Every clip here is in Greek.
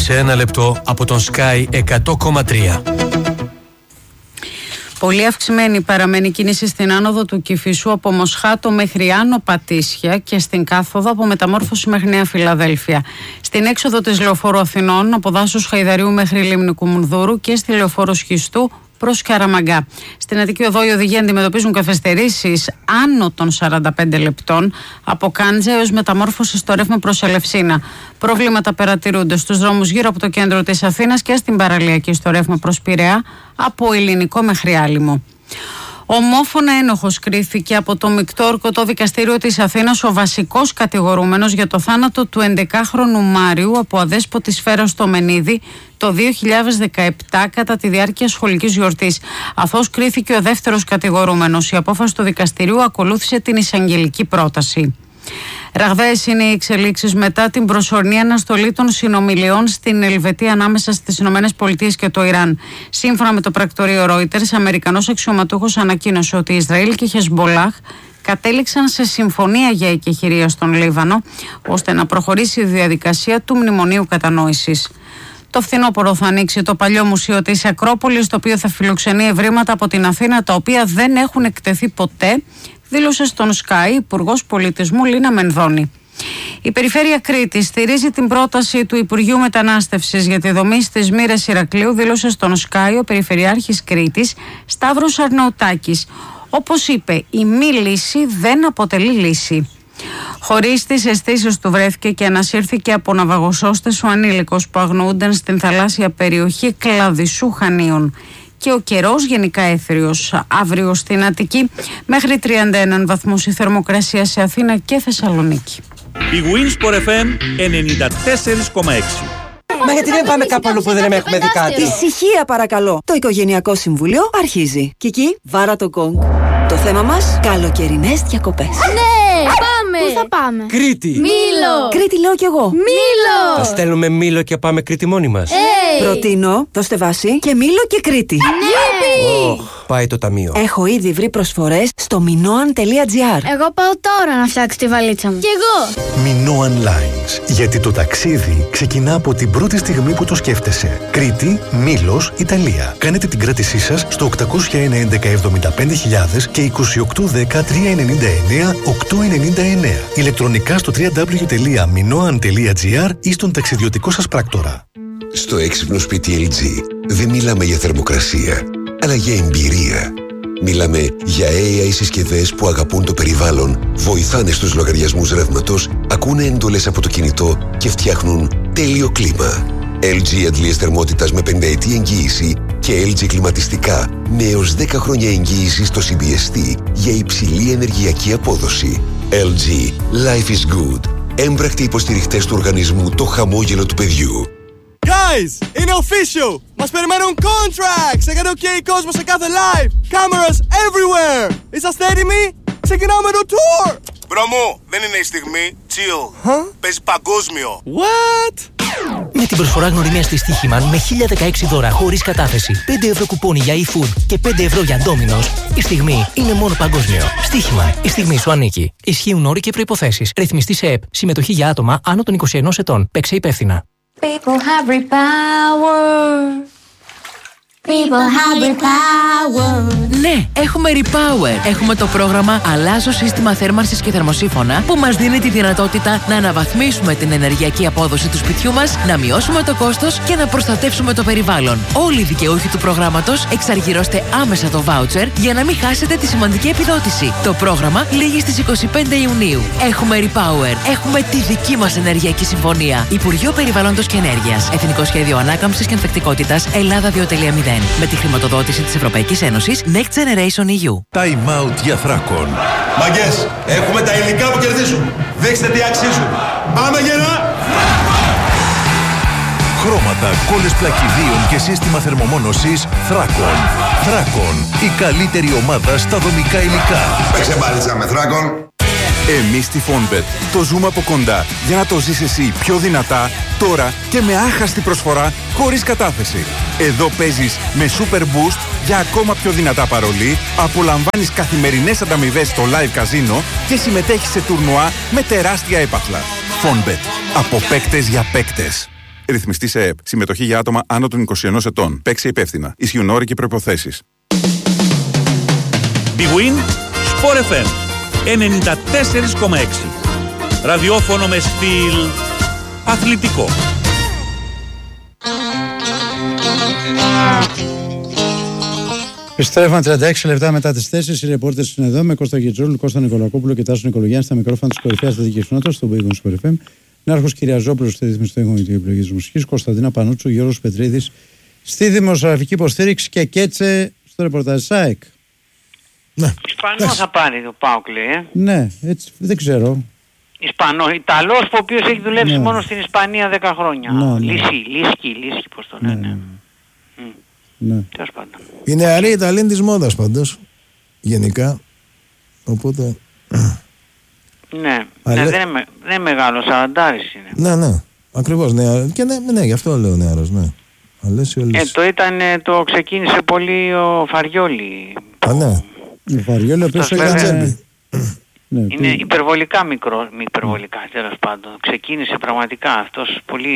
σε ένα λεπτό από τον Sky 100,3. Πολύ αυξημένη παραμένει κίνηση στην άνοδο του Κηφισού από Μοσχάτο μέχρι Άνω Πατήσια και στην κάθοδο από Μεταμόρφωση μέχρι Νέα Φιλαδέλφια. Στην έξοδο της Λεωφόρου Αθηνών από Δάσους Χαϊδαρίου μέχρι Λίμνη Κουμουνδούρου και στη Λεωφόρο Σχιστού προς Καραμαγκά. Στην Αττική Οδό οι οδηγοί αντιμετωπίζουν καθυστερήσεις άνω των 45 λεπτών από Κάντζα έως Μεταμόρφωση στο ρεύμα προς Ελευσίνα. Προβλήματα παρατηρούνται στους δρόμους γύρω από το κέντρο της Αθήνας και στην παραλιακή στο ρεύμα προς Πειραιά από Ελληνικό μέχρι Άλυμο. Ομόφωνα ένοχος κρίθηκε από το Μεικτό Ορκωτό Δικαστήριο της Αθήνας ο βασικός κατηγορούμενος για το θάνατο του 11χρονου Μάριου από αδέσποτη σφαίρα στο Μενίδη το 2017 κατά τη διάρκεια σχολικής γιορτής. Αθώος κρίθηκε ο δεύτερος κατηγορούμενος. Η απόφαση του δικαστηρίου ακολούθησε την εισαγγελική πρόταση. Ραγδαίες είναι οι εξελίξεις μετά την προσωρινή αναστολή των συνομιλιών στην Ελβετία ανάμεσα στις ΗΠΑ και το Ιράν. Σύμφωνα με το πρακτορείο Reuters, Αμερικανός αξιωματούχος ανακοίνωσε ότι Ισραήλ και Χεσμπολάχ κατέληξαν σε συμφωνία για εκεχηρία στον Λίβανο, ώστε να προχωρήσει η διαδικασία του μνημονίου κατανόησης. Το φθινόπωρο θα ανοίξει το παλιό μουσείο της Ακρόπολης, το οποίο θα φιλοξενεί ευρήματα από την Αθήνα τα οποία δεν έχουν εκτεθεί ποτέ, δήλωσε στον Sky Υπουργός Πολιτισμού Λίνα Μενδώνη. Η Περιφέρεια Κρήτης στηρίζει την πρόταση του Υπουργείου Μετανάστευσης για τη δομή στις Μοίρες Ηρακλείου, δήλωσε στον Sky ο Περιφερειάρχης Κρήτης Σταύρος Αρναουτάκης. Όπως είπε, η μη λύση δεν αποτελεί λύση. Χωρίς τις αισθήσεις του βρέθηκε και ανασύρθηκε από ναυαγοσώστες ο ανήλικος που αγνοούνταν στην θαλάσσια περιοχή Κλαδισσού Χανίων. Και ο καιρός γενικά έθριος. Αύριο στην Αττική μέχρι 31 βαθμούς η θερμοκρασία σε Αθήνα και Θεσσαλονίκη. Η Winsport FM 94,6. Μα γιατί δεν πάμε κάπου αλλού που δεν έχουμε δει κάτι? Ησυχία παρακαλώ. Το Οικογενειακό Συμβούλιο αρχίζει. Κική, βάρα το γκονγκ. Το θέμα μας, καλοκαιρινές διακοπές. Ναι, πάμε! Πού θα πάμε? Κρήτη! Μήλο! Κρήτη λέω κι εγώ. Μήλο! Θα στέλνουμε Μήλο και πάμε Κρήτη μόνοι μας. Προτείνω, δώστε βάση και Μήλο και Κρήτη. Ναι! Πάει το ταμείο. Έχω ήδη βρει προσφορές στο minoan.gr. Εγώ πάω τώρα να φτιάξω τη βαλίτσα μου. Κι εγώ! Minoan Lines. Γιατί το ταξίδι ξεκινά από την πρώτη στιγμή που το σκέφτεσαι. Κρήτη, Μήλος, Ιταλία. Κάνετε την κράτησή σας στο 801 11 75.000 και 2810 399 899. Ηλεκτρονικά στο www.minoan.gr ή στον ταξιδιωτικό σας πράκτορα. Στο έξυπνο σπίτι LG δεν μιλάμε για θερμοκρασία, αλλά για εμπειρία. Μιλάμε για AI συσκευές που αγαπούν το περιβάλλον, βοηθάνε στους λογαριασμούς ρεύματος, ακούνε εντολές από το κινητό και φτιάχνουν τέλειο κλίμα. LG αντλίες θερμότητας με 5 ετή εγγύηση και LG κλιματιστικά με έως 10 χρόνια εγγύηση στο CBST για υψηλή ενεργειακή απόδοση. LG. Life is good. Έμπρακτοι υποστηριχτές του οργανισμού Το Χαμόγελο του Παιδιού. Guys, είναι official! Μας περιμένουν contracts! Έκανε OK κόσμο σε κάθε live! Cameras everywhere! Είσαστε έτοιμοι? Ξεκινάμε το tour! Μπρο μου, δεν είναι η στιγμή. Chill. Παίζει παγκόσμιο. What? Με την προσφορά γνωριμίας της Στοίχημαν με 1016 δώρα χωρίς κατάθεση, 5 ευρώ κουπόνι για eFood και 5 ευρώ για Domino's, η στιγμή είναι μόνο παγκόσμιο. Στοίχημαν, η στιγμή σου ανήκει. Ισχύουν όροι και προϋποθέσεις. Ρυθμιστή σε ΕΠ. Συμμετοχή για άτομα άνω των 21 ετών. Παίξε υπεύθυνα. People have repower. People have repower. Ναι, έχουμε Repower. Έχουμε το πρόγραμμα Αλλάζω σύστημα θέρμανσης και θερμοσύφωνα που μας δίνει τη δυνατότητα να αναβαθμίσουμε την ενεργειακή απόδοση του σπιτιού μας, να μειώσουμε το κόστος και να προστατεύσουμε το περιβάλλον. Όλοι οι δικαιούχοι του προγράμματος εξαργυρώστε άμεσα το voucher για να μην χάσετε τη σημαντική επιδότηση. Το πρόγραμμα λήγει στις 25 Ιουνίου. Έχουμε Repower. Έχουμε τη δική μας ενεργειακή συμφωνία. Υπουργείο Περιβάλλοντος και Ενέργειας. Εθνικό Σχέδιο Ανάκαμψης και Ανθεκτικότητας Ελλάδα 2.0. Με τη χρηματοδότηση της Ευρωπαϊκής Ένωσης Next Generation EU. Time out για Θράκον. Μαγκές, έχουμε τα υλικά που κερδίζουν. Δείξτε τι αξίζουν. Πάμε γερά! Χρώματα, κόλλες πλακιδίων και σύστημα θερμομόνωσης Θράκον. Θράκον, η καλύτερη ομάδα στα δομικά υλικά. Παίξε μπάλιτσα με Θράκον. Εμείς στη Fonbet το ζούμε από κοντά για να το ζεις εσύ πιο δυνατά, τώρα και με άχαστη προσφορά χωρίς κατάθεση. Εδώ παίζεις με Super Boost για ακόμα πιο δυνατά παρολί, απολαμβάνεις καθημερινές ανταμοιβές στο live καζίνο και συμμετέχεις σε τουρνουά με τεράστια έπαθλα. Fonbet. Από παίκτες για παίκτες. Ρυθμιστή σε ΕΕΠ. Συμμετοχή για άτομα άνω των 21 ετών. Παίξε υπεύθυνα. Ισχύουν όροι και προϋποθέσεις. Big Win Sport FM 94,6. Ραδιόφωνο με στυλ αθλητικό. Επιστρέφουμε 36 λεπτά μετά τις 4. Οι ρεπόρτες είναι εδώ με Κώστα Γετζόλου, Κώστα Νικολακόπουλο και Τάσο Νικολογιάννη στα μικρόφωνα της κορυφαίας αθλητικής κοινότητας στον Big Win Sport FM. Νάρχος Κυριαζόπουλος στη ρύθμιση του ήχου και την επιλογή της μουσικής. Κωνσταντίνα Πανούτσου, Γιώργος Πετρίδης στη δημοσιογραφική υποστήριξη και Κέτσε στο ρεπορτάζ ΣΑΕΚ. Ναι. Ισπανό θα πάρει το ΠΑΟΚ, λέει. Ναι, έτσι δεν ξέρω. Ισπανό, Ιταλός, ο οποίος έχει δουλέψει μόνο στην Ισπανία 10 χρόνια. Λύσκι, πώς το λένε. Ναι. Τέλος πάντων. Η νεαρή Ιταλή της μόδας πάντως, γενικά. Οπότε... Ναι, δεν είναι μεγάλο, 40 είναι. Ναι, ακριβώς. Και ναι, γι' αυτό λέω νεαρός, ναι. Το ξεκίνησε πολύ ο Φαριόλι. Ναι. Ο Φαριόλι, ο οποίος είναι υπερβολικά μικρό, τέλος πάντων. Ξεκίνησε πραγματικά αυτός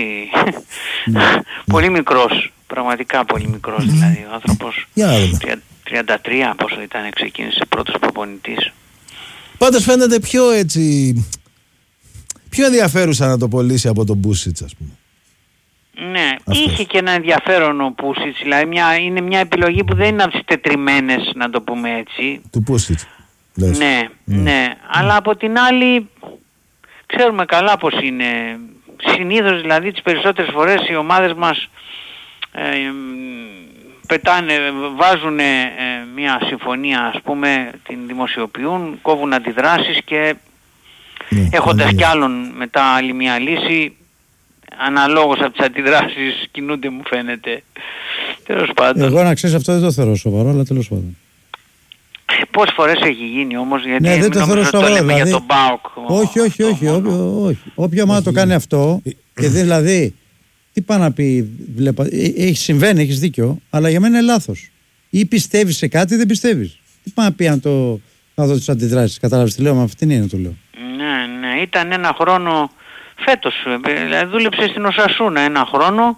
πολύ μικρός, πραγματικά πολύ μικρός δηλαδή. Ο άνθρωπος 33 πόσο ήταν, ξεκίνησε πρώτος προπονητής. Πάντως φαίνεται πιο ενδιαφέρουσα να το πωλήσει από τον Μπούσιτς, ας πούμε. Ναι, αυτός. Είχε και ένα ενδιαφέρον ο Πούσιτς, δηλαδή είναι μια επιλογή που δεν είναι από τις τετριμένες, να το πούμε έτσι. Του Πούσιτς. Ναι, αλλά από την άλλη ξέρουμε καλά πως είναι. Συνήθως δηλαδή τις περισσότερες φορές οι ομάδες μας βάζουν μια συμφωνία, ας πούμε, την δημοσιοποιούν, κόβουν αντιδράσεις και έχοντας κι άλλον μετά άλλη μια λύση, αναλόγως από τις αντιδράσεις κινούνται, μου φαίνεται. Τέλος πάντων. Εγώ να ξέρεις αυτό δεν το θεωρώ σοβαρό, αλλά τέλος πάντων. Πόσες φορές έχει γίνει όμως, γιατί δεν το θεωρώ σοβαρό, δηλαδή, για τον ΠΑΟΚ. Όχι. Όποια ομάδα το κάνει αυτό και δηλαδή, τι πάει να πει, συμβαίνει, έχεις δίκιο, αλλά για μένα είναι λάθος. Ή πιστεύεις σε κάτι ή δεν πιστεύεις. Τι πάει να πει να δω τις αντιδράσεις, κατάλαβες τι λέω, με αυτήν είναι το λέω. Ναι, ήταν ένα χρόνο φέτος, δηλαδή δούλεψε στην Οσασούνα ένα χρόνο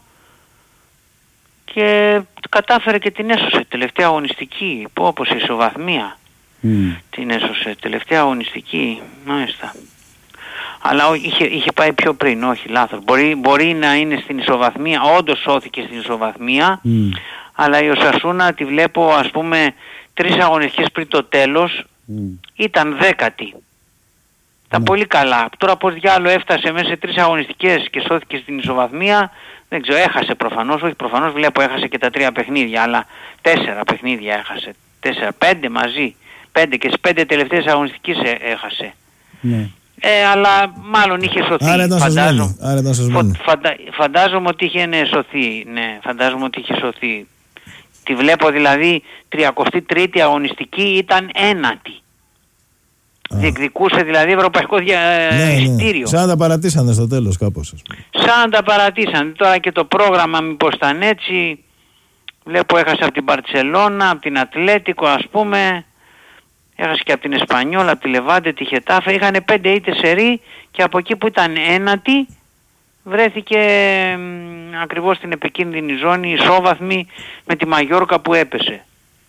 και κατάφερε και την έσωσε τελευταία αγωνιστική, όπως η ισοβαθμία την έσωσε τελευταία αγωνιστική, μάλιστα. Αλλά είχε πάει πιο πριν, όχι, λάθος. Μπορεί να είναι στην ισοβαθμία, όντως σώθηκε στην ισοβαθμία, αλλά η Οσασούνα τη βλέπω, ας πούμε, 3 αγωνιστικές πριν το τέλος, ήταν 10η. Τα πολύ καλά. Τώρα πως διάλο έφτασε μέσα σε 3 αγωνιστικές και σώθηκε στην ισοβαθμία, δεν ξέρω, έχασε προφανώς, όχι προφανώς βλέπω έχασε και τα 3 παιχνίδια, αλλά 4 παιχνίδια έχασε, 5 μαζί, 5 και στις 5 τελευταίες αγωνιστικές έχασε. Ναι. Αλλά μάλλον είχε σωθεί. Άρα ήταν φαντάζομαι ότι είχε σωθεί. Ναι, φαντάζομαι ότι είχε σωθεί. Τη βλέπω δηλαδή 33η αγωνιστική, ήταν 1η. Διεκδικούσε δηλαδή ευρωπαϊκό εισιτήριο. Σαν να τα παρατήσανε στο τέλος κάπως. Σαν να τα παρατήσανε. Τώρα και το πρόγραμμα μήπως ήταν έτσι. Βλέπω έχασε από την Μπαρτσελώνα, από την Ατλέτικο, ας πούμε. Έχασε και από την Εσπανιόλα, από τη Λεβάντε, τη Χετάφε. Είχαν 5 ήττες σερί και από εκεί που ήταν 1η βρέθηκε ακριβώς στην επικίνδυνη ζώνη, ισόβαθμη με τη Μαγιόρκα που έπεσε.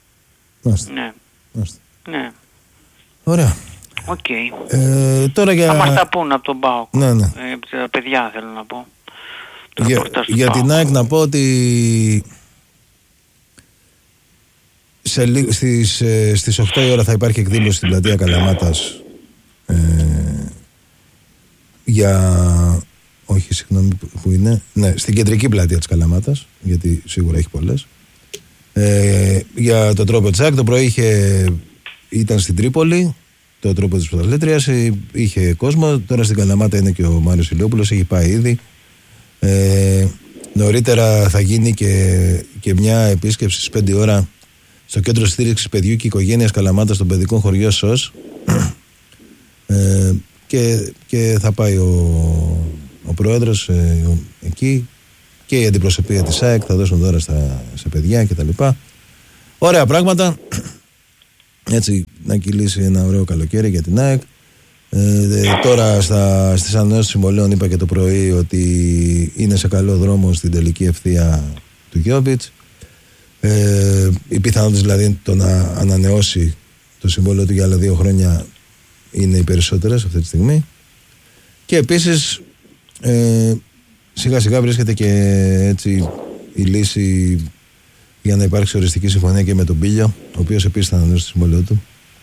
Ναι. Ωραία. Τώρα θα μας τα πούν από τον ΠΑΟΚ. Ναι. Τα παιδιά θέλω να πω. Για την ΑΕΚ να πω ότι στις 8 η ώρα θα υπάρχει εκδήλωση στην πλατεία Καλαμάτας που είναι, στην κεντρική πλατεία της Καλαμάτας, γιατί σίγουρα έχει πολλές, για το τρόπο της ΑΕΚ. Το πρωί ήταν στην Τρίπολη το τρόπο της πρωταθλήτριας, είχε κόσμο. Τώρα στην Καλαμάτα είναι και ο Μάριος Ηλιόπουλος, έχει πάει ήδη. Νωρίτερα θα γίνει και μια επίσκεψη στις 5 ώρα στο Κέντρο Στήριξης Παιδιού και Οικογένειας Καλαμάτα, στον παιδικό χωριό ΣΟΣ, και θα πάει ο πρόεδρος εκεί και η αντιπροσωπεία της ΑΕΚ, θα δώσουν δώρα σε παιδιά κτλ. Ωραία πράγματα, έτσι να κυλήσει ένα ωραίο καλοκαίρι για την ΑΕΚ. Τώρα στις ανανεώσεις συμβολέων είπα και το πρωί ότι είναι σε καλό δρόμο στην τελική ευθεία του Γιόβιτς. Οι πιθανότητες δηλαδή το να ανανεώσει το συμβόλαιο του για άλλα 2 χρόνια είναι οι περισσότερες αυτή τη στιγμή. Και επίσης σιγά σιγά βρίσκεται και έτσι η λύση για να υπάρξει οριστική συμφωνία και με τον Πίλιο, ο οποίος επίσης θα ανανεώσει το συμβόλαιο του.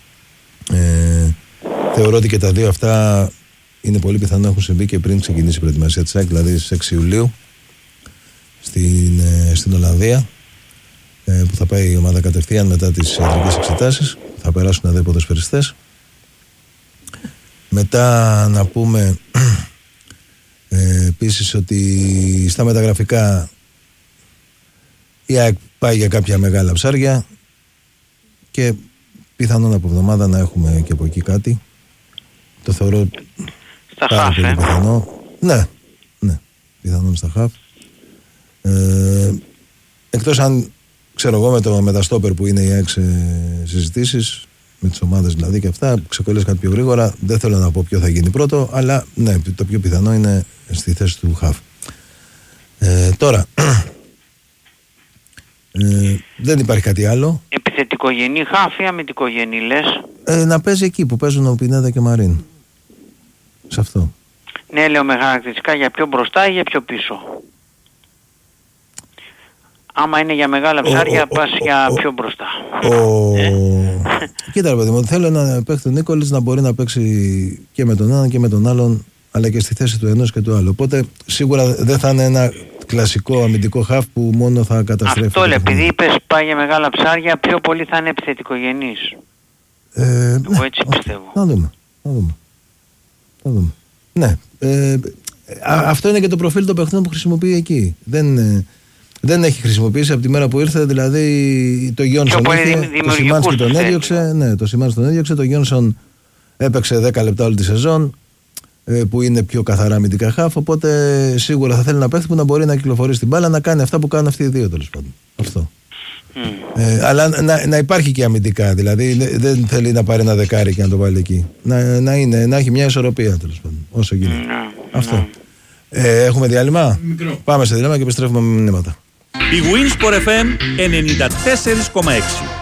Θεωρώ ότι και τα δύο αυτά είναι πολύ πιθανό να έχουν συμβεί και πριν ξεκινήσει η προετοιμασία της ΑΕΚ, δηλαδή στις 6 Ιουλίου στην Ολλανδία, που θα πάει η ομάδα κατευθείαν μετά τις ιατρικές εξετάσεις. Θα περάσουν εδώ οι ποδοσφαιριστές. Μετά να πούμε επίσης ότι στα μεταγραφικά η ΑΕΚ πάει για κάποια μεγάλα ψάρια και πιθανόν από εβδομάδα να έχουμε και από εκεί κάτι. Το θεωρώ στα πάρα χαφ, πολύ πιθανό. Ναι, πιθανόν στα χαφ. Εκτός αν ξέρω εγώ με τα στόπερ που είναι οι ΑΕΚ συζητήσεις, με τις ομάδες δηλαδή και αυτά, ξεκολλήσει κάτι πιο γρήγορα. Δεν θέλω να πω ποιο θα γίνει πρώτο, αλλά ναι, το πιο πιθανό είναι στη θέση του χαφ. Τώρα δεν υπάρχει κάτι άλλο. Επιθετικογενή χαφ ή αμυντικογενή λες? Να παίζει εκεί που παίζουν ο Πινέδα και Μαρίν. Σε αυτό. Ναι, λέω με χαρακτηριστικά για πιο μπροστά ή για πιο πίσω? Άμα είναι για μεγάλα ψάρια πας για πιο μπροστά. Κοίτα ρε παιδί μου, θέλω να παίξει ο Νίκολης να μπορεί να παίξει και με τον έναν και με τον άλλον, αλλά και στη θέση του ενός και του άλλου. Οπότε σίγουρα δεν θα είναι ένα κλασικό αμυντικό χαφ που μόνο θα καταστρέφει. Αυτό λέει, επειδή είπες πάει για μεγάλα ψάρια, πιο πολύ θα είναι επιθετικογενής. Εγώ έτσι πιστεύω. Να δούμε. Ναι. Αυτό είναι και το προφίλ των παιχνών που χρησιμοποιεί εκεί. Δεν έχει χρησιμοποιήσει από τη μέρα που ήρθε, δηλαδή το Γιόνσον είχε, το Σιμάνσκι τον έδιωξε. Ναι, το Σιμάνσκι τον έδιωξε, το Γιόνσον έπαιξε 10 λεπτά όλη τη σεζόν, που είναι πιο καθαρά αμυντικά χαφ, οπότε σίγουρα θα θέλει να παίξει που να μπορεί να κυκλοφορήσει την μπάλα, να κάνει αυτά που κάνουν αυτοί οι δύο τέλος πάντων. Αυτό. Αλλά να υπάρχει και αμυντικά, δηλαδή δεν θέλει να πάρει ένα δεκάρι και να το βάλει εκεί. Να έχει μια ισορροπία τέλος πάντων, όσο γίνεται. Αυτό. Έχουμε διάλειμμα. Μικρό. Πάμε σε διάλειμμα και επιστρέφουμε με μηνύματα. Η Winsport FM 94,6.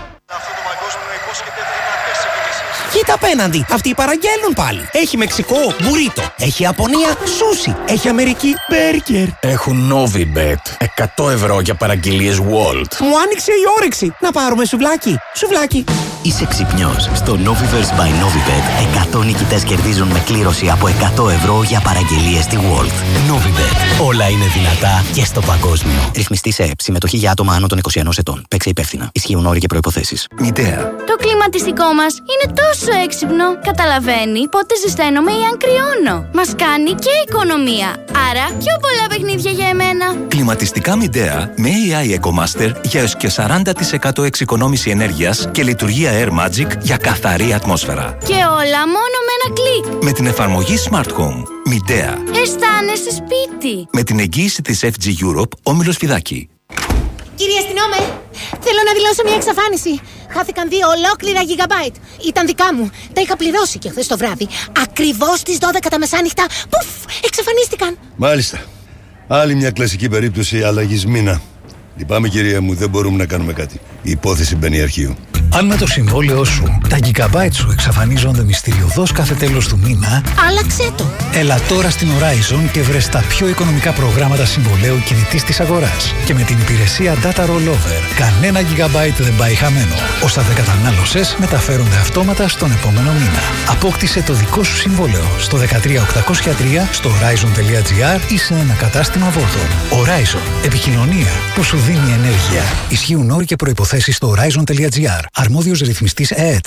Κοίτα απέναντι, αυτοί παραγγέλνουν πάλι. Έχει Μεξικό, μπουρίτο. Έχει Ιαπωνία, σούσι. Έχει Αμερική, μπέργκερ. Έχουν Novibet, 100 ευρώ για παραγγελίες Walt. Μου άνοιξε η όρεξη. Να πάρουμε σουβλάκι. Σουβλάκι. Είσαι ξυπνιός. Στο Noviverse by Novibet, 100 νικητές κερδίζουν με κλήρωση από 100 ευρώ για παραγγελίες στη Walt. Novibet. Όλα είναι δυνατά και στο παγκόσμιο. Ρυθμιστή σε ΕΕΠ. Συμμετοχή για άτομα άνω των 21 ετών. Παίξε υπεύθυνα. Ισχύουν όροι και προϋποθέσεις. Μητέα. Το κλιματιστικό μας είναι τόσο έξυπνο. Καταλαβαίνει πότε ζεσταίνομαι ή αν κρυώνω. Μας κάνει και οικονομία. Άρα πιο πολλά παιχνίδια για εμένα. Κλιματιστικά Μητέα με AI EcoMaster για έως και 40% εξοικονόμηση ενέργειας και λειτουργία Air Magic για καθαρή ατμόσφαιρα. Και όλα μόνο με ένα κλικ. Με την εφαρμογή Smart Home. Μητέα. Αισθάνεσαι σπίτι. Με την εγγύηση της FG Europe, Όμιλος Φιδάκη. Κύριε αστυνόμε, θέλω να δηλώσω μια εξαφάνιση. Χάθηκαν 2 ολόκληρα gigabyte. Ήταν δικά μου. Τα είχα πληρώσει και χθες το βράδυ. Ακριβώς στις 12 τα μεσάνυχτα. Πουφ! Εξαφανίστηκαν. Μάλιστα. Άλλη μια κλασική περίπτωση αλλαγής μήνα. Λυπάμαι κυρία μου, δεν μπορούμε να κάνουμε κάτι. Η υπόθεση μπαίνει αρχείο. Αν με το συμβόλαιό σου τα gigabyte σου εξαφανίζονται μυστηριωδώς κάθε τέλος του μήνα, άλλαξέ το. Έλα τώρα στην Horizon και βρες τα πιο οικονομικά προγράμματα συμβολαίου κινητής της αγοράς. Και με την υπηρεσία Data Rollover, κανένα gigabyte δεν πάει χαμένο. Όσα δεν κατανάλωσες μεταφέρονται αυτόματα στον επόμενο μήνα. Απόκτησε το δικό σου συμβόλαιο στο 13803, στο horizon.gr ή σε ένα κατάστημα Vodafone. Horizon. Επικοινωνία που σου δίνει ενέργεια. Ισχύουν όροι και προϋποθέσεις στο horizon.gr. Αρμόδιος ρυθμιστής ΕΕΤ.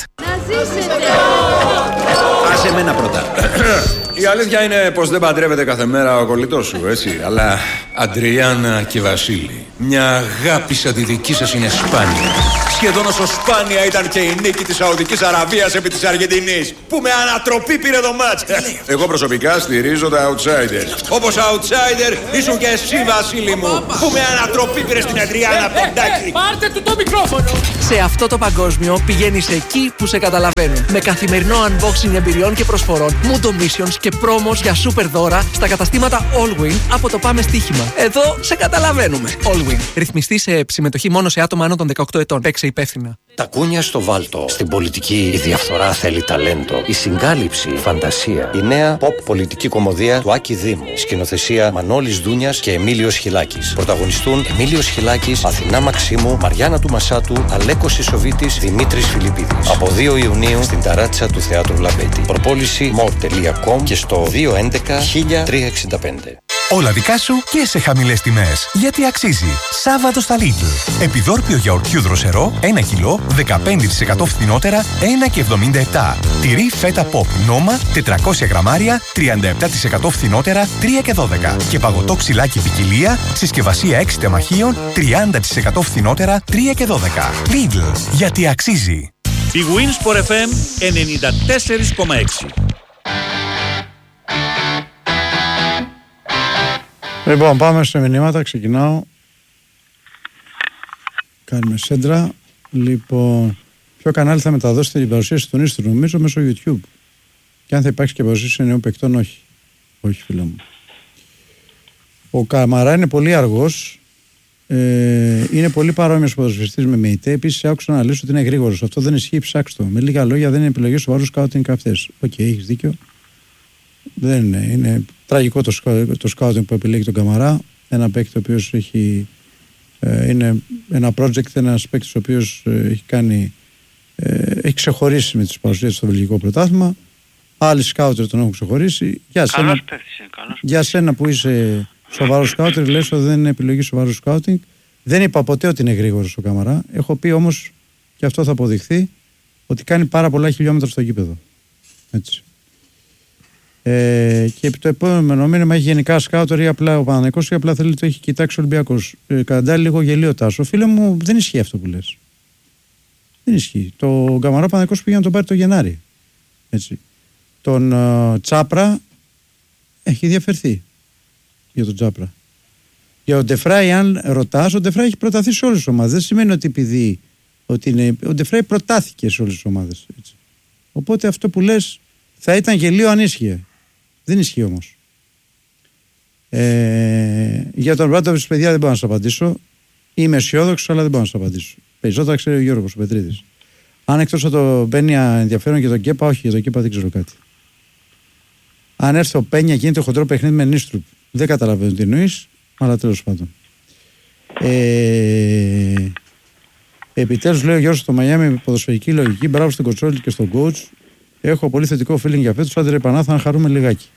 Άσε εμένα πρώτα. Η αλήθεια είναι πως δεν παντρεύεται κάθε μέρα ο κολλητός σου, έτσι. Αλλά Αντριάννα και Βασίλη, μια αγάπη σαν τη δική σας είναι σπάνια. Σχεδόν όσο σπάνια ήταν και η νίκη της Σαουδικής Αραβίας επί της Αργεντινής, που με ανατροπή πήρε το μάτς. Εγώ προσωπικά στηρίζω τα outsiders. Όπως outsider ήσουν και εσύ, Βασίλη μου, που με ανατροπή πήρε στην Αντριάννα Ποντάκη. Πάρτε του το μικρόφωνο. Σε αυτό το παγκόσμιο πηγαίνεις εκεί που σε καταλαβαίνουν. Με καθημερινό unboxing εμπειριών και προσφορών, Mundo Missions και promos για super δώρα στα καταστήματα Allwin από το Πάμε Στοίχημα. Εδώ σε καταλαβαίνουμε. Allwin. Ρυθμιστή σε συμμετοχή μόνο σε άτομα άνω των 18 ετών. Παίξε υπεύθυνα. Τα κούνια στο βάλτο. Στην πολιτική η διαφθορά θέλει ταλέντο. Η συγκάλυψη, η φαντασία. Η νέα pop πολιτική κομμωδία του Άκη Δήμου. Σκηνοθεσία Μανώλης Δούνιας και Εμίλιος Χιλάκης. Πρωταγωνιστούν Εμίλιος Χιλάκης, Αθηνά Μαξίμου, Μαριάννα του Μασάτου, Αλέκος Ισοβίτης, Δημήτρης Φιλιππίδης. Από 2 Ιουνίου στην ταράτσα του Θεάτρου Λαμπέτη. Προπόληση more.com και στο 211 1365. Όλα δικά σου και σε χαμηλές τιμές. Γιατί αξίζει. Σάββατο στα Lidl. Επιδόρπιο γιαουρτιού δροσερό 1 κιλό 15% φθηνότερα 1,77. Τυρί φέτα pop νόμα 400 γραμμάρια 37% φθηνότερα 3,12. Και παγωτό ξυλάκι ποικιλία συσκευασία 6 τεμαχίων 30% φθηνότερα 3,12. Lidl. Γιατί αξίζει. Η Winsport FM 94,6. Λοιπόν, πάμε σε μηνύματα, ξεκινάω. Κάνουμε σέντρα. Λοιπόν, ποιο κανάλι θα μεταδώσει την παρουσίαση του Νίστρου? Νομίζω μέσω YouTube. Και αν θα υπάρξει και παρουσίαση νέων παικτών, όχι. Όχι, φίλε μου. Ο Καμαρά είναι πολύ αργός. Είναι πολύ παρόμοιος ποδοσφαιριστής με ΜΕΙΤΕ. Επίσης, άκουσα να λες ότι είναι γρήγορος. Αυτό δεν ισχύει, ψάξτε το. Με λίγα λόγια, δεν είναι επιλογή σοβαρού σκάουτινγκ αυτές. Οκ, έχεις δίκιο. Δεν είναι. Είναι τραγικό το σκάουτινγκ που επιλέγει τον Καμαρά. Ένα παίκτη ο οποίος είναι ένα project, ένας παίκτης ο οποίος έχει ξεχωρίσει με τις παρουσίες στο βελγικό πρωτάθλημα. Άλλοι σκάουτερ τον έχουν ξεχωρίσει. Για σένα που είσαι σοβαρό σκάουτερ, λες ότι δεν είναι επιλογή σοβαρού σκάουτινγκ. Δεν είπα ποτέ ότι είναι γρήγορος ο Καμαρά. Έχω πει όμως, και αυτό θα αποδειχθεί, ότι κάνει πάρα πολλά χιλιόμετρα στο γήπεδο. Έτσι. Και το επόμενο μήνυμα έχει γενικά σκάουτερ ή απλά ο Παναθηναϊκός ή απλά θέλει το έχει κοιτάξει ο Ολυμπιακός. Καντάει λίγο γελίο Τάσο. Φίλε μου, δεν ισχύει αυτό που λες. Δεν ισχύει. Το Καμαρά Παναθηναϊκός πήγε να τον πάρει το Γενάρη. Έτσι. Τον Τσάπρα έχει διαφερθεί για τον Τσάπρα. Για τον Ντεφράι, αν ρωτάς, ο Ντεφράι έχει προταθεί σε όλες τις ομάδες. Δεν σημαίνει ότι επειδή ο Ντεφράι προτάθηκε σε όλες τις ομάδες. Έτσι. Οπότε αυτό που λες θα ήταν γελίο αν ίσχυε. Δεν ισχύει όμως. Για τον Μπράντοβιτς, παιδιά, δεν μπορώ να σας απαντήσω. Είμαι αισιόδοξος, αλλά δεν μπορώ να σας απαντήσω. Περισσότερα ξέρει ο Γιώργος ο Πετρίδης. Αν εκτός από το Πένια ενδιαφέρον και τον Κέπα, όχι, για τον Κέπα δεν ξέρω κάτι. Αν έρθει ο Πένια, γίνεται χοντρό παιχνίδι με Νίστρουπ. Δεν καταλαβαίνω τι εννοείς, αλλά τέλος πάντων. Επιτέλους, λέει ο Γιώργος στο Μαϊάμι με ποδοσφαιρική λογική. Μπράβο στον Κοτσόλη και στον coach. Έχω πολύ θετικό feeling για φέτος. Άντε ρε Πανάθα, να χαρούμε λιγάκι.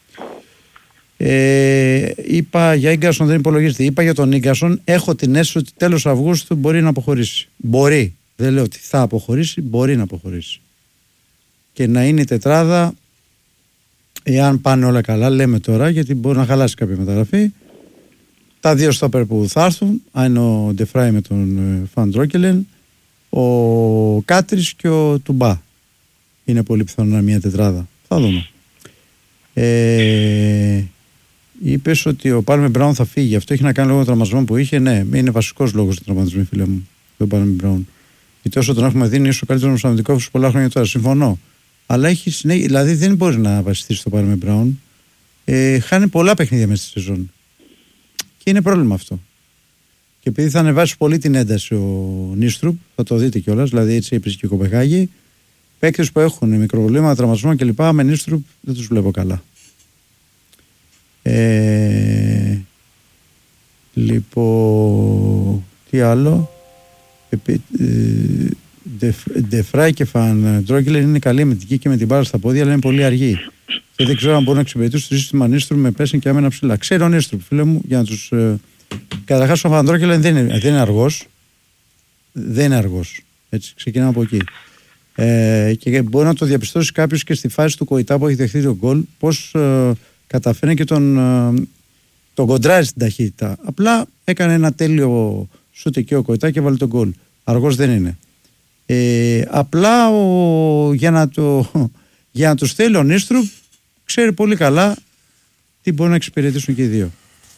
Είπα για Ίγκασον, δεν υπολογίζεται. Είπα για τον Ίγκασον, έχω την αίσθηση ότι τέλος Αυγούστου μπορεί να αποχωρήσει. Μπορεί. Δεν λέω ότι θα αποχωρήσει, μπορεί να αποχωρήσει. Και να είναι η τετράδα, εάν πάνε όλα καλά, λέμε τώρα, γιατί μπορεί να χαλάσει κάποια μεταγραφή. Τα δύο στόπερ που θα έρθουν, αν είναι ο Ντεφράι με τον Φαν Ντρόκελεν, ο Κάτρις και ο Τουμπά. Είναι πολύ πιθανό να είναι μια τετράδα. Θα δούμε. Είπες ότι ο Πάλμε Μπράουν θα φύγει. Αυτό έχει να κάνει λόγω των τραυματισμών που είχε. Ναι, είναι βασικός λόγος του τραυματισμού, φίλε μου. Ο Πάλμε Μπράουν. Γιατί όσο τον έχουμε δει, είναι ο καλύτερος μας αμυντικός πολλά χρόνια τώρα. Συμφωνώ. Αλλά έχει συνέχεια. Δηλαδή δεν μπορεί να βασιστεί στο Πάλμε Μπράουν. Χάνει πολλά παιχνίδια μέσα στη σεζόν. Και είναι πρόβλημα αυτό. Και επειδή θα ανεβάσει πολύ την ένταση ο Νίστρουπ, θα το δείτε κιόλας. Δηλαδή έτσι έπαιζε και η Κοπεχάγη. Παίκτες που έχουν μικροπροβλήματα, τραυματισμό κλπ. Με Νίστρουπ δεν τους βλέπω καλά. Λοιπόν, τι άλλο. Ντεφράι και Φαν Ντρόκελεν είναι καλή αμυντική και με την μπάλα στα πόδια, αλλά είναι πολύ αργή. Και δεν ξέρω αν μπορούν να εξυπηρετήσουν το σύστημα Νίστρουπ με πέσιν και άμενα ψηλά. Ξέρω ο Νίστρουπ, φίλε μου, για να τους. Καταρχάς ο Φαν Ντρόκελεν δεν είναι αργός. Δεν είναι αργός. Έτσι, ξεκινάμε από εκεί. Και μπορεί να το διαπιστώσει κάποιος και στη φάση του Κοϊτά που έχει δεχτεί τον γκολ, πώς καταφέρνει και τον κοντράρει στην ταχύτητα. Απλά έκανε ένα τέλειο σούτ εκεί ο Κοϊτά και βάλει τον γκολ. Αργός δεν είναι. Απλά για να τους θέλει ο Νίστρουπ ξέρει πολύ καλά τι μπορεί να εξυπηρετήσουν και οι δύο.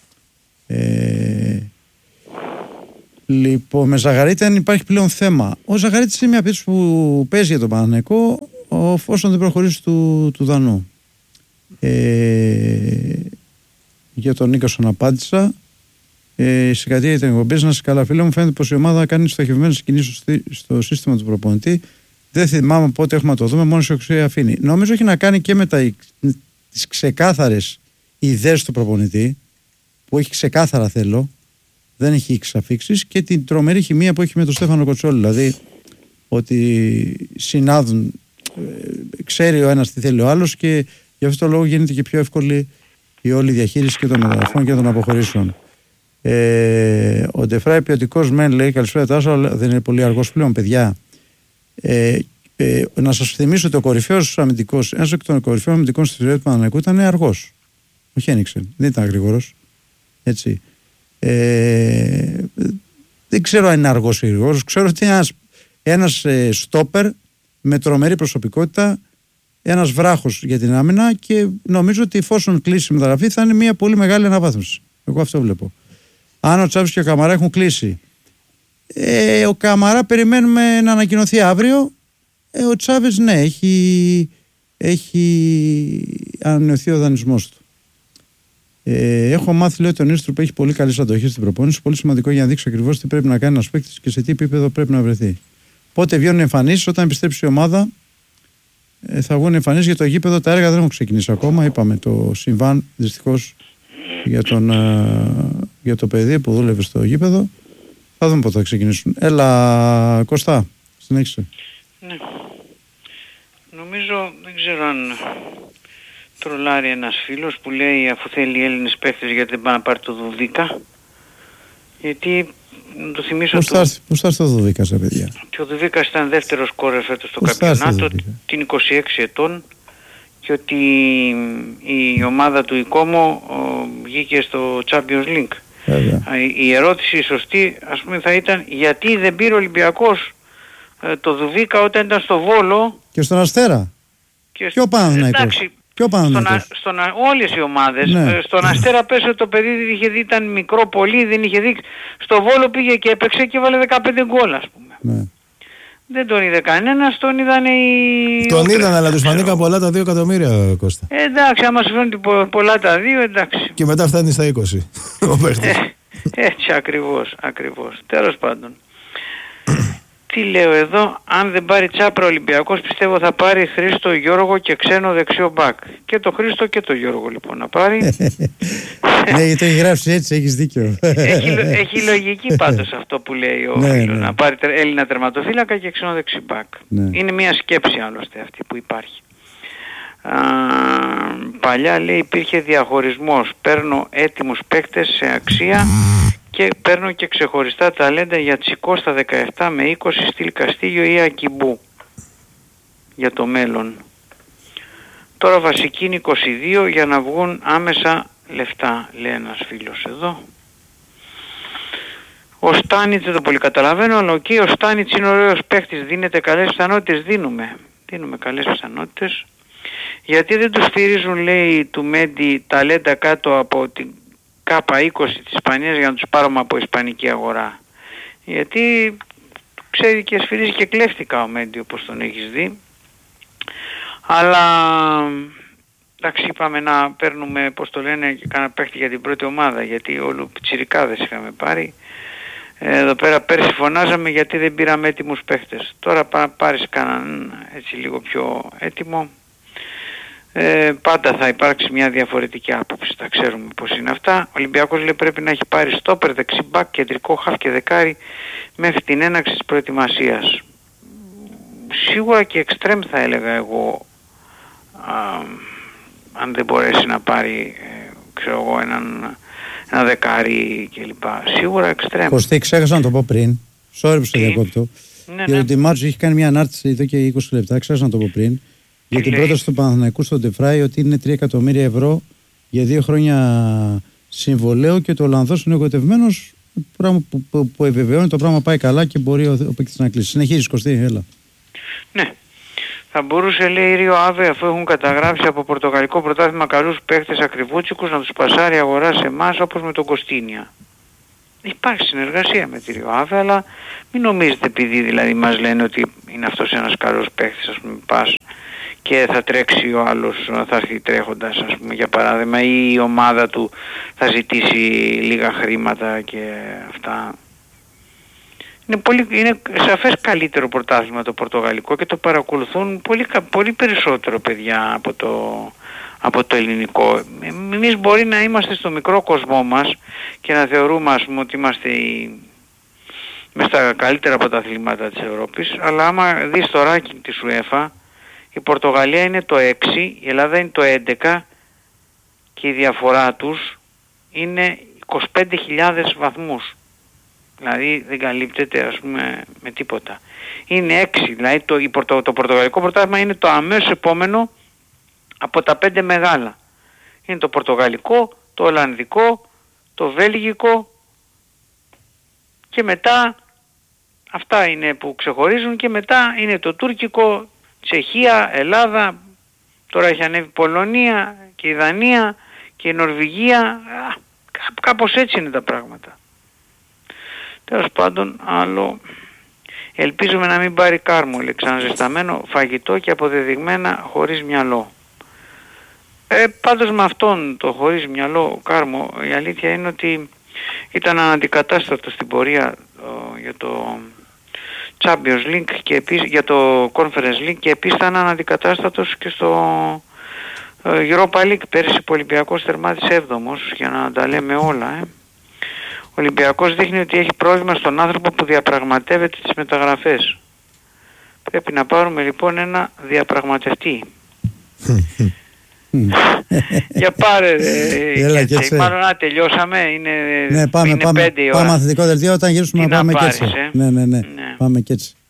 Λοιπόν, με Ζαγαρίτη δεν υπάρχει πλέον θέμα. Ο Ζαγαρίτης είναι μια πίεση που παίζει για τον Παναθηναϊκό όσον δεν προχωρήσει του Δανού. Για τον Νίκασον απάντησα. Συγχαρητήρια για την εκπομπή. Να είσαι καλά, φίλε μου. Φαίνεται πως η ομάδα κάνει στοχευμένες κινήσεις στο σύστημα του προπονητή. Δεν θυμάμαι πότε έχουμε να το δούμε, μόνο σε οξύ αφήνει. Νομίζω έχει να κάνει και με τις ξεκάθαρες ιδέες του προπονητή, που έχει ξεκάθαρα θέλω, δεν έχει εξαφίξεις, και την τρομερή χημεία που έχει με τον Στέφανο Κοτσόλη. Δηλαδή ότι συνάδουν, ξέρει ο ένας τι θέλει ο άλλος, και γι' αυτό το λόγο γίνεται και πιο εύκολη η όλη διαχείριση και των μεταγραφών και των αποχωρήσεων. Ο Ντεφράι ποιοτικός μεν, λέει, καλησπέρα Τάσο, αλλά δεν είναι πολύ αργός πλέον, παιδιά. Να σας θυμίσω ότι ο κορυφαίος αμυντικός, ένας εκ των κορυφαίων αμυντικών στη ιστορία του Παναθηναϊκού ήταν αργός. Όχι Ένιξεν, δεν ήταν γρήγορος. Έτσι. Δεν ξέρω αν είναι αργός ή γρήγορος. Ξέρω ότι είναι ένας στόπερ με τρομερή προσωπικότητα, ένας βράχος για την άμυνα, και νομίζω ότι εφόσον κλείσει η μεταγραφή θα είναι μια πολύ μεγάλη αναβάθμιση. Εγώ αυτό βλέπω. Αν ο Τσάβης και ο Καμαρά έχουν κλείσει, ο Καμαρά περιμένουμε να ανακοινωθεί αύριο. Ο Τσάβης, ναι, έχει ανανεωθεί ο δανεισμός του. Έχω μάθει, λέει, ότι ο Νίστρουπ έχει πολύ καλές αντοχές στην προπόνηση. Πολύ σημαντικό για να δείξει ακριβώς τι πρέπει να κάνει ένας παίκτης και σε τι επίπεδο πρέπει να βρεθεί. Πότε βγαίνουν εμφανίσεις? Όταν επιστρέψει η ομάδα θα βγουν εμφανίσεις. Για το γήπεδο τα έργα δεν έχουν ξεκινήσει ακόμα. Είπαμε το συμβάν δυστυχώς για το παιδί που δούλευε στο γήπεδο. Θα δούμε πότε θα ξεκινήσουν. Έλα Κωστά, συνέχισε. Ναι. Νομίζω, δεν ξέρω αν τρολάρει ένας φίλος που λέει αφού θέλει οι Έλληνες παίκτες γιατί δεν πάει να πάρει το Δουδίκα. Γιατί να το θυμίσω. Πώς θα έρθει το Δουδίκα σε παιδιά? Και ο Δουδίκας ήταν δεύτερος σκόρερ φέτος στο καμπιονάτο, την 26 ετών, και ότι η ομάδα του Ικόμο βγήκε στο Champions League. Η ερώτηση σωστή, ας πούμε, θα ήταν γιατί δεν πήρε ο Ολυμπιακός το Δουδίκα όταν ήταν στο Βόλο και στον Αστέρα και ο Παναθηναϊκός. Όλες οι ομάδες. Ναι. Στον Αστέρα πέσε το παιδί, δεν είχε δει, ήταν μικρό πολύ, δεν είχε δείξει. Στο Βόλο πήγε και έπαιξε και βάλε 15 γκολ, ας πούμε. Ναι. Δεν τον είδε κανένας, τον είδαν οι... Τον είδαν, αλλά τους φανήκαν πολλά τα 2 εκατομμύρια, Κώστα. Εντάξει, άμα σου φαίνονται πολλά τα 2, εντάξει. Και μετά φτάνει στα 20 ο παίχτης. Έτσι ακριβώς. Τέλος πάντων. Τι λέω εδώ, αν δεν πάρει Τσάπρα ο Ολυμπιακός, πιστεύω θα πάρει Χρήστο, Γιώργο και ξένο δεξιό μπακ. Και το Χρήστο και το Γιώργο λοιπόν να πάρει. Ναι, το έχει γράψει έτσι, έχεις δίκιο. Έχει λογική πάντως αυτό που λέει ο φίλος, να πάρει Έλληνα τερματοφύλακα και ξένο δεξί μπακ. Είναι μια σκέψη άλλωστε αυτή που υπάρχει. Παλιά, λέει, υπήρχε διαχωρισμός, παίρνω έτοιμους παίκτες σε αξία και παίρνω και ξεχωριστά ταλέντα για Τσικό στα 17 με 20 στυλ Καστίγιο ή Ακιμπού για το μέλλον. Τώρα βασική είναι 22 για να βγουν άμεσα λεφτά, λέει ένας φίλος εδώ. Ο Στάνιτς δεν το πολύ καταλαβαίνω, αλλά ο Στάνιτς είναι ωραίος παίκτης, δίνεται καλές πιθανότητες, δίνουμε καλές πιθανότητες. Γιατί δεν τους στηρίζουν, λέει, του Μέντι ταλέντα κάτω από την K20 της Ισπανίας για να τους πάρουμε από ισπανική αγορά? Γιατί ξέρει και σφυρίζει και κλέφτηκα ο Μέντι, όπως τον έχεις δει. Αλλά εντάξει, είπαμε να παίρνουμε, πώς το λένε, και κάνα παίχτη για την πρώτη ομάδα, γιατί όλου πιτσιρικάδες είχαμε πάρει. Εδώ πέρα πέρσι φωνάζαμε γιατί δεν πήραμε έτοιμους παίχτες. Τώρα πάρεις κανέναν έτσι λίγο πιο έτοιμο. Πάντα θα υπάρξει μια διαφορετική άποψη, τα ξέρουμε πως είναι αυτά. Ο Ολυμπιακός, λέει, πρέπει να έχει πάρει στόπερ, δεξιμπάκ, κεντρικό χαφ και δεκάρι μέχρι την έναρξη της προετοιμασίας. Σίγουρα και εξτρέμ θα έλεγα εγώ, αν δεν μπορέσει να πάρει ξέρω εγώ ένα δεκάρι κλπ. Σίγουρα εξτρέμ. Κωστή, ξέχασα να το πω πριν. Sorry που σε διακόπτω. Γιατί ο Ντιμάρτζο έχει κάνει μια ανάρτηση εδώ και 20 λεπτά. Ξέχασα να το πω πριν. Για την πρόταση του Παναθηναϊκού στον Ντεφράι ότι είναι 3 εκατομμύρια ευρώ για 2 χρόνια συμβολέου και το Ολλανδός είναι εγωτευμένος Πράγμα που επιβεβαιώνει το πράγμα πάει καλά και μπορεί ο παίκτης να κλείσει. Συνεχίζεις, Κωστή, έλα. Ναι. Θα μπορούσε, λέει, η Ρίο Αβε, αφού έχουν καταγράψει από πορτογαλικό πρωτάθλημα καλούς παίκτες ακριβούτσικους, να τους πασάρει αγορά σε εμάς όπως με τον Κωστίνια. Υπάρχει συνεργασία με τη Ρίο Αβε, αλλά μην νομίζετε επειδή δηλαδή μας λένε ότι είναι αυτός ένας καλός παίκτης, ας πούμε, πας και θα τρέξει ο άλλος, θα έρθει τρέχοντας, ας πούμε, για παράδειγμα, ή η ομάδα του θα ζητήσει λίγα χρήματα και αυτά. Είναι σαφές καλύτερο πρωτάθλημα το πορτογαλικό και το παρακολουθούν πολύ περισσότερο παιδιά από το ελληνικό. Εμείς μπορεί να είμαστε στο μικρό κοσμό μας και να θεωρούμε, ας πούμε, ότι είμαστε μες στα καλύτερα πρωταθλήματα της Ευρώπης, αλλά άμα δεις το ranking της UEFA, η Πορτογαλία είναι το 6, η Ελλάδα είναι το 11 και η διαφορά τους είναι 25.000 βαθμούς. Δηλαδή δεν καλύπτεται, ας πούμε, με τίποτα. Είναι 6, δηλαδή το πορτογαλικό πρωτάθλημα είναι το αμέσως επόμενο από τα 5 μεγάλα. Είναι το πορτογαλικό, το ολλανδικό, το βέλγικο και μετά αυτά είναι που ξεχωρίζουν και μετά είναι το τουρκικό, Τσεχία, Ελλάδα, τώρα έχει ανέβει Πολωνία και η Δανία και η Νορβηγία. Κάπως έτσι είναι τα πράγματα. Τέλος πάντων, άλλο, ελπίζουμε να μην πάρει κάρμο, ξαναζεσταμένο φαγητό και αποδεδειγμένα χωρίς μυαλό. Πάντως με αυτόν το χωρίς μυαλό κάρμο, η αλήθεια είναι ότι ήταν αναντικατάστατο στην πορεία για το Champions League και επίσης για το Conference League και επίσης ήταν αναντικατάστατος και στο Europa League. Πέρυσι ο Ολυμπιακός τερμάτισε 7ος, για να τα λέμε όλα. Ο Ολυμπιακός δείχνει ότι έχει πρόβλημα στον άνθρωπο που διαπραγματεύεται τις μεταγραφές. Πρέπει να πάρουμε λοιπόν ένα διαπραγματευτή. Για πάρε μάλλον να τελειώσαμε. Είναι πάμε 5 η ώρα. Πάμε αθλητικό δελτίο, όταν γυρίσουμε να πάμε και έτσι. Ναι. Πάμε και έτσι.